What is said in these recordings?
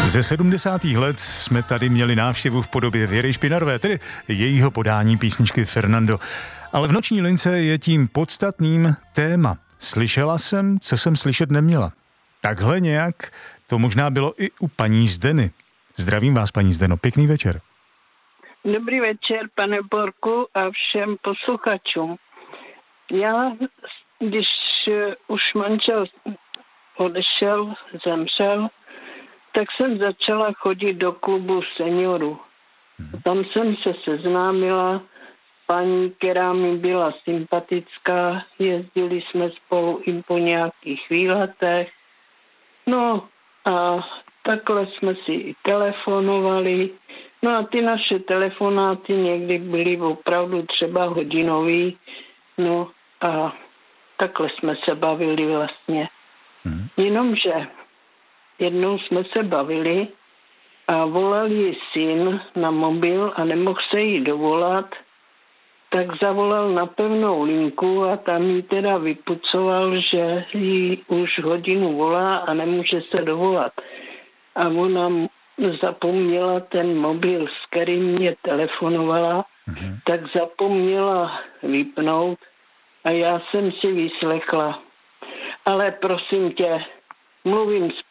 Ze 70. let jsme tady měli návštěvu v podobě Věry Špinarové, tedy jejího podání písničky Fernando. Ale v Noční lince je tím podstatným téma. Slyšela jsem, co jsem slyšet neměla. Takhle nějak to možná bylo i u paní Zdeny. Zdravím vás, paní Zdeno, pěkný večer. Dobrý večer, pane Borku, a všem posluchačům. Já, když už manžel odešel, zemřel, tak jsem začala chodit do klubu seniorů. Tam jsem se seznámila s paní, která mi byla sympatická, jezdili jsme spolu i po nějakých výletech. No a takhle jsme si i telefonovali. No a ty naše telefonáty někdy byly opravdu třeba hodinový. No a takhle jsme se bavili vlastně. Jenomže jednou jsme se bavili a volal jí syn na mobil a nemohl se jí dovolat, tak zavolal na pevnou linku a tam jí teda vypucoval, že jí už hodinu volá a nemůže se dovolat. A ona zapomněla ten mobil, s kterým mě telefonovala, tak zapomněla vypnout a já jsem si vyslechla. Ale prosím tě, mluvím s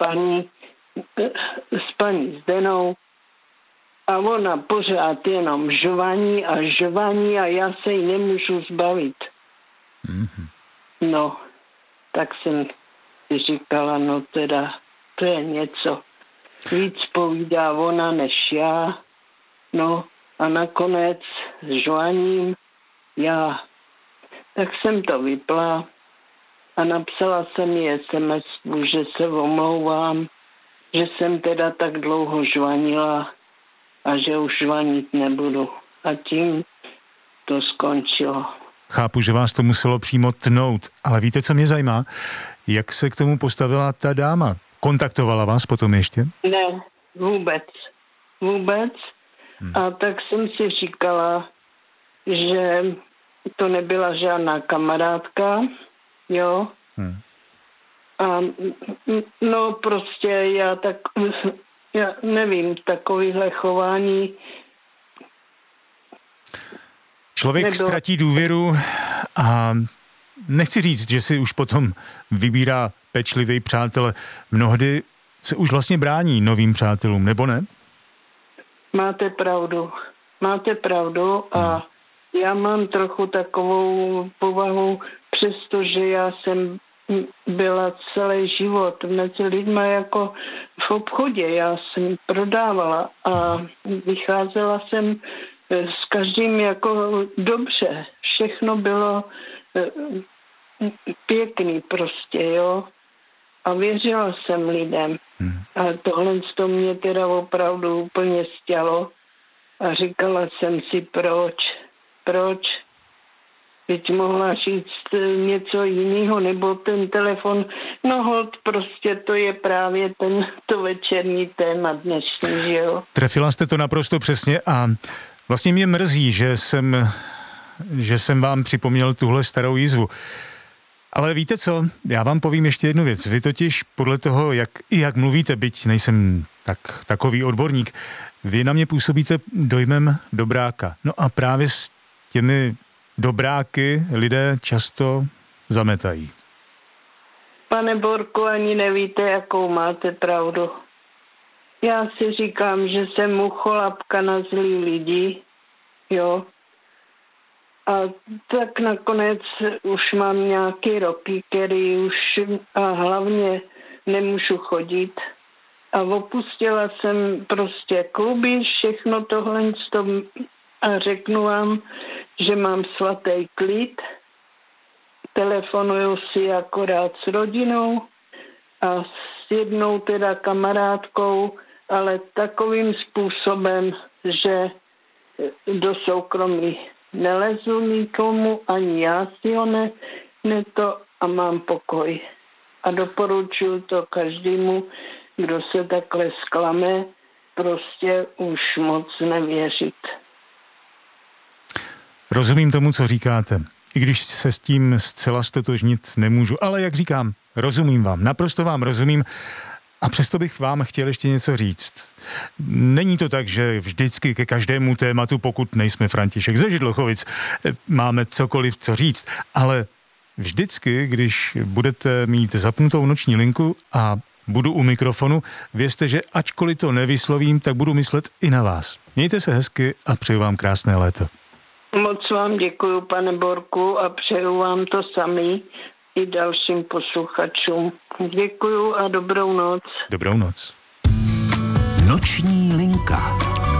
paní Zdenou a ona pořád jenom žvaní a já se jí nemůžu zbavit. No, tak jsem si říkala, no teda, to je něco. Víc povídá ona než já. No a nakonec žvaním já. Tak jsem to vypla a napsala jsem jí SMS, že se omlouvám, že jsem teda tak dlouho žvanila a že už žvanit nebudu. A tím to skončilo. Chápu, že vás to muselo přímo tnout, ale víte, co mě zajímá? Jak se k tomu postavila ta dáma? Kontaktovala vás potom ještě? Ne, vůbec. A tak jsem si říkala, že to nebyla žádná kamarádka, jo. A no prostě já nevím, takovýhle chování. Člověk ztratí důvěru a nechci říct, že si už potom vybírá pečlivý přátele. Mnohdy se už vlastně brání novým přátelům, nebo ne? Máte pravdu a já mám trochu takovou povahu, přestože já jsem byla celý život mezi lidma jako v obchodě. Já jsem prodávala a vycházela jsem s každým jako dobře. Všechno bylo pěkný prostě, jo. A věřila jsem lidem. A tohle to mě teda opravdu úplně stělo. A říkala jsem si, proč? Teď mohla říct něco jiného, nebo ten telefon, no holt, prostě to je právě to večerní téma dnešní, že jo. Trefila jste to naprosto přesně a vlastně mě mrzí, že jsem vám připomněl tuhle starou jízvu. Ale víte co, já vám povím ještě jednu věc. Vy totiž podle toho, jak mluvíte, byť nejsem takový odborník, vy na mě působíte dojmem dobráka. No a právě s těmi dobráky lidé často zametají. Pane Borku, ani nevíte, jakou máte pravdu. Já si říkám, že jsem ucholapka na zlý lidi, jo. A tak nakonec už mám nějaké roky, který už a hlavně nemůžu chodit. A opustila jsem prostě kluby, všechno tohle a řeknu vám, že mám svatý klid. Telefonuju si akorát s rodinou a s jednou teda kamarádkou, ale takovým způsobem, že do soukromí nelezu nikomu, ani já si ho to a mám pokoj. A doporučuji to každému, kdo se takhle zklame, prostě už moc nevěřit. Rozumím tomu, co říkáte. I když se s tím zcela stotožnit nemůžu. Ale jak říkám, rozumím vám, naprosto vám rozumím. A přesto bych vám chtěl ještě něco říct. Není to tak, že vždycky ke každému tématu, pokud nejsme František ze Židlochovic, máme cokoliv co říct, ale vždycky, když budete mít zapnutou noční linku a budu u mikrofonu, vězte, že ačkoliv to nevyslovím, tak budu myslet i na vás. Mějte se hezky a přeju vám krásné léto. Moc vám děkuju, pane Borku, a přeju vám to samý i dalším posluchačům. Děkuju a dobrou noc. Dobrou noc. Noční linka.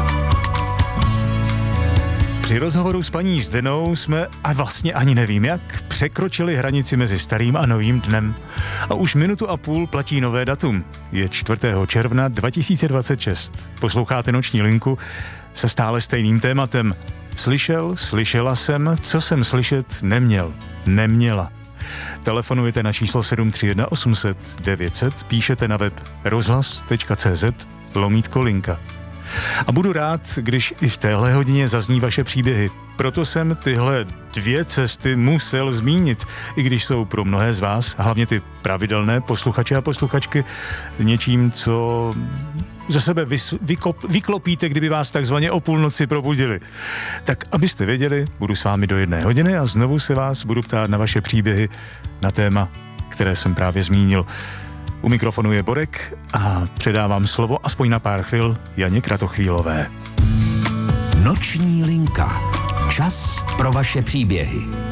Při rozhovoru s paní Zdenou jsme, a vlastně ani nevím jak, překročili hranici mezi starým a novým dnem. A už 1,5 minuty platí nové datum. Je 4. června 2026. Posloucháte Noční linku se stále stejným tématem. Slyšela jsem, co jsem slyšet neměla. Telefonujete na číslo 731 800 900, píšete na web rozhlas.cz/linka. A budu rád, když i v téhle hodině zazní vaše příběhy. Proto jsem tyhle 2 cesty musel zmínit, i když jsou pro mnohé z vás, hlavně ty pravidelné posluchače a posluchačky, něčím, co ze sebe vyklopíte, kdyby vás takzvaně o půlnoci probudili. Tak abyste věděli, budu s vámi do 1 hodiny a znovu se vás budu ptát na vaše příběhy na téma, které jsem právě zmínil. U mikrofonu je Borek a předávám slovo aspoň na pár chvil Janě Kratochvílové. Noční linka. Čas pro vaše příběhy.